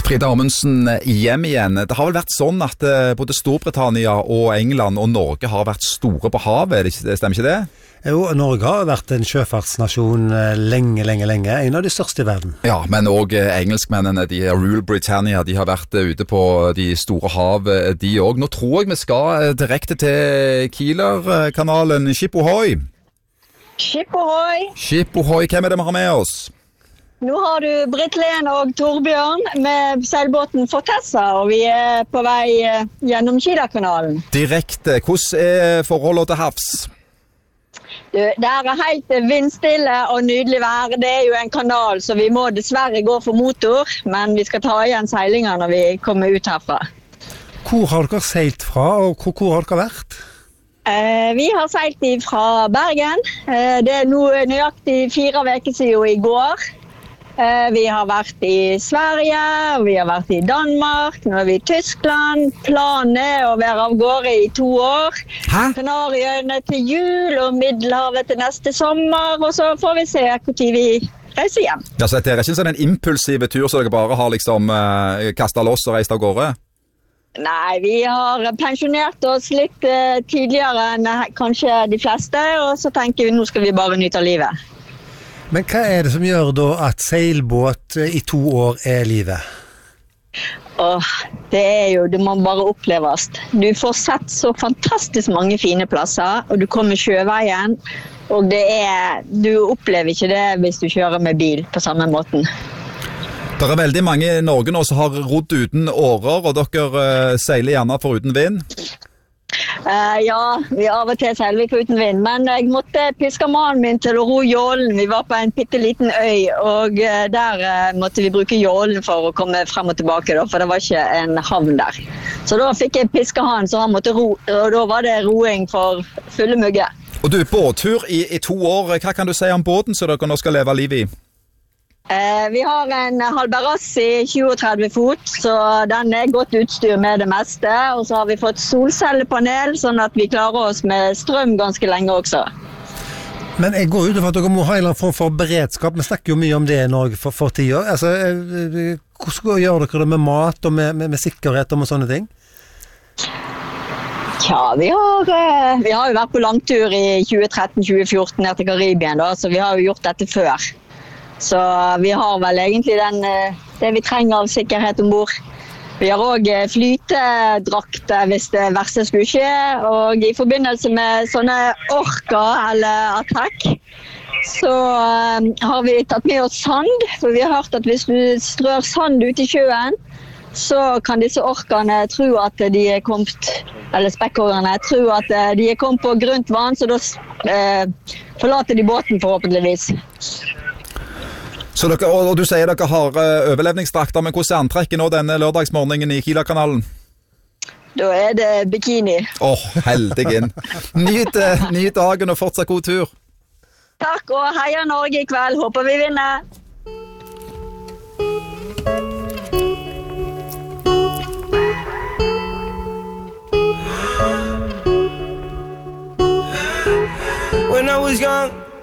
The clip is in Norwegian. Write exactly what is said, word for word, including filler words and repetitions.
Frida Amundsen, hjem igjen. Det har vel vært sånn at både Storbritannia og England og Norge har vært store på havet, stemmer ikke det? Jo, Norge har vært en sjøfartsnasjon lenge, lenge, lenge. En av de største i verden. Ja, men også engelskmennene, de Royal Britannia, de har vært ute på de store hav, de også. Nå tror jeg vi skal direkte til Kielerkanalen. Ship Ahoy! Ship Ahoy! Ship Ahoy, hvem er det vi har med oss? Nå har du Britt-Len og Torbjørn med seilbåten Fortessa, og vi er på vei gjennom Kielerkanalen. Direkte. Hvordan er forholdet til havs? Du, det er helt vindstille og nydelig vær. Det er jo en kanal, så vi må dessverre gå for motor, men vi skal ta igjen seilinger når vi kommer ut herfra. Hvor har dere seilt fra, og hvor, hvor har dere vært? Eh, vi har seilt fra Bergen. Eh, det er nå nøyaktig fire uker siden i går. Vi har vært i Sverige, vi har vært i Danmark, nå er vi i Tyskland. Planen er å være av gårde i to år. Hæ? Kanariøyene til jul og Middelhavet til neste sommer, og så får vi se hvor tid vi reiser hjem. Ja, så det er ikke sånn en impulsiv tur, så dere bare har liksom uh, kastet loss og reist av gårde? Nei, vi har pensjonert oss litt uh, tidligere enn uh, kanskje de fleste, og så tenker vi nå skal vi bare nyte av livet. Men hva er det som gjør da at seilbåt i to år er livet? Åh, det er jo, det må bare oppleves. Du får sett så fantastisk mange fine plasser, og du kommer sjøveien, og det er, du opplever ikke det hvis du kjører med bil på samme måten. Det er veldig mange i Norge nå som har rodd uten årer, og dere uh, seiler gjerne for uten vind. Uh, ja, vi av og til seiler vi på uten vind, men jeg måtte piske mannen min til å ro jålen. Vi var på en pitteliten øy, og uh, der uh, måtte vi bruke jålen for å komme frem og tilbake, da, for det var ikke en havn der. Så da fikk jeg piske han, så han måtte ro, og da var det roing for fulle mugger. Og du, båttur i, i to år, hva kan du si om båten så dere nå skal leve livet i? Eh, vi har en Halberassi tjue fot, så den er godt utstyr med det meste. Og så har vi fått solcellepanel, sånn at vi klarer oss med strøm ganske lenge også. Men jeg går ut over at dere må ha en eller annen form for beredskap. Vi snakker jo mye om det i Norge for, for tida. Altså, hvordan gjør dere det med mat og med, med, med sikkerhet og med sånne ting? Ja, vi har, vi har jo vært på langtur i tjue tretten tjue fjorten ned til Karibien, da, så vi har jo gjort dette før. Så vi har vel egentlig den, det vi trenger av sikkerhet ombord. Vi har også flytedrakter hvis det verste skulle skje, og i forbindelse med sånne orka eller attack, så har vi tatt med oss sand, for vi har hørt at hvis du strør sand ut i sjøen, så kan disse orkene tro at de er kommet, eller spekkhårene, tro at de er kommet på grunt vann, så da eh, forlater de båten forhåpentligvis. Så dere, og, og du sier dere har uh, overlevningsdrakter, men hvordan er antrekket nå denne lørdagsmorgenen i Kielerkanalen? Da er det bikini. Åh, oh, heldig inn. Nyt, uh, nyt dagen og fortsatt god tur. Takk, og heia Norge i kveld. Håper vi vinner.